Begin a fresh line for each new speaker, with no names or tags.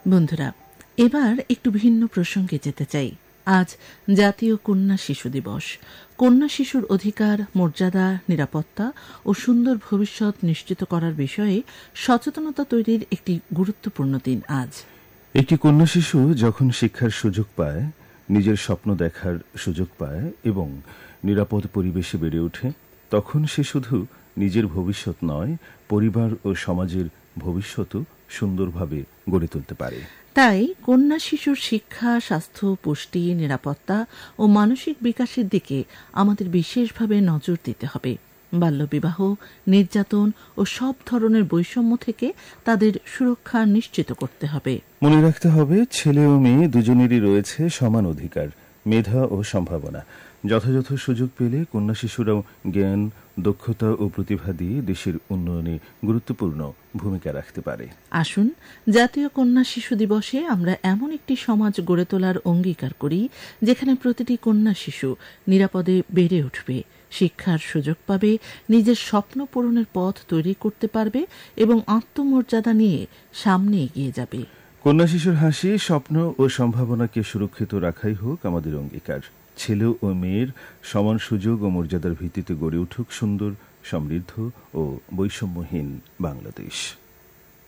বন্ধুরা, এবার একটু ভিন্ন প্রসঙ্গে যেতে চাই। আজ জাতীয় কন্যা শিশু দিবস। কন্যা শিশুর অধিকার, মর্যাদা, নিরাপত্তা ও সুন্দর ভবিষ্যৎ নিশ্চিত করার বিষয়ে সচেতনতা তৈরির একটি গুরুত্বপূর্ণ দিন আজ।
একটি কন্যা শিশু যখন শিক্ষার সুযোগ পায়, নিজের স্বপ্ন দেখার সুযোগ পায় এবং নিরাপদ পরিবেশে বেড়ে ওঠে, তখন সে শুধু নিজের ভবিষ্যৎ নয়, পরিবার ও সমাজের ভবিষ্যৎও সুন্দরভাবে গড়ে তুলতে পারে।
তাই কন্যা শিশুর শিক্ষা, স্বাস্থ্য, পুষ্টি, নিরাপত্তা ও মানসিক বিকাশের দিকে আমাদের বিশেষভাবে নজর দিতে হবে। বাল্যবিবাহ, নির্যাতন ও সব ধরনের বৈষম্য থেকে তাদের সুরক্ষা নিশ্চিত করতে হবে।
মনে রাখতে হবে, ছেলে ও মেয়ে দুজনেরই রয়েছে সমান অধিকার, মেধা ও সম্ভাবনা। যথাযথ সুযোগ পেলে কন্যা শিশুরাও জ্ঞান, দক্ষতা ও প্রতিভা দিয়ে দেশের উন্নয়নে গুরুত্বপূর্ণ ভূমিকা রাখতে পারে।
আসুন, জাতীয় কন্যা শিশু দিবসে আমরা এমন একটি সমাজ গড়ে তোলার অঙ্গীকার করি যেখানে প্রতিটি কন্যা শিশু নিরাপদে বেড়ে উঠবে, শিক্ষার সুযোগ পাবে, নিজের স্বপ্ন পূরণের পথ তৈরি করতে পারবে এবং আত্মমর্যাদা নিয়ে সামনে এগিয়ে যাবে।
কন্যা শিশুর হাসি, স্বপ্ন ও সম্ভাবনাকে সুরক্ষিত রাখাই হোক আমাদের অঙ্গীকার। ছেলে ও মেয়ের সমান সুযোগ ও মর্যাদার ভিত্তিতে গড়ে উঠুক সুন্দর, সমৃদ্ধ ও বৈষম্যহীন বাংলাদেশ।